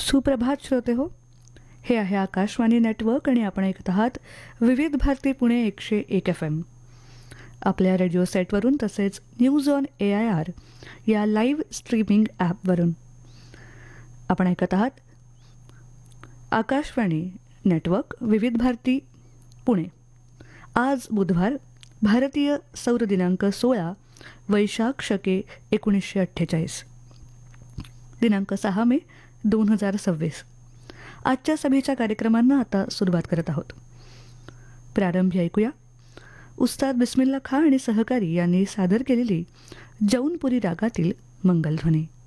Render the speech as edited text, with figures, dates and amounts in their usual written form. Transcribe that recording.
सुप्रभात श्रोते हो, हे आहे आकाशवाणी नेटवर्क आणि आपण ऐकत आहात विविध भारती पुणे 101 FM. आपल्या रेडिओ सेटवरून तसेच न्यूज ऑन AIR या लाईव्ह स्ट्रीमिंग ॲपवरून आपण ऐकत आहात आकाशवाणी नेटवर्क विविध भारती पुणे. आज बुधवार, भारतीय सौर दिनांक 16 वैशाख शके 1948, दिनांक 6 मे 2026. आजच्या सभेच्या कार्यक्रमांना आता सुरुवात करत आहोत. प्रारंभी ऐकूया उस्ताद बिस्मिल्ला खां आणि सहकारी यांनी सादर केलेली जौनपुरी रागातील मंगलध्वनी.